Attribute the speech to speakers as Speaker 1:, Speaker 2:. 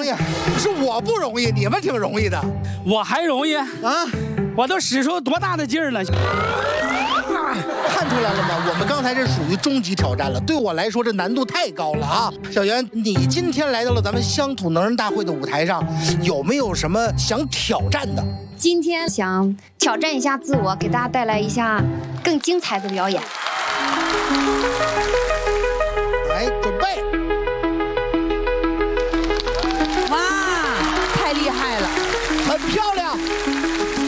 Speaker 1: 易，是我不容易，你们挺容易的。
Speaker 2: 我还容易
Speaker 1: 啊？
Speaker 2: 我都使出多大的劲儿了！
Speaker 1: 看出来了吗？我们刚才这属于终极挑战了，对我来说这难度太高了啊！小袁，你今天来到了咱们乡土能人大会的舞台上，有没有什么想挑战的？
Speaker 3: 今天想挑战一下自我，给大家带来一下更精彩的表演。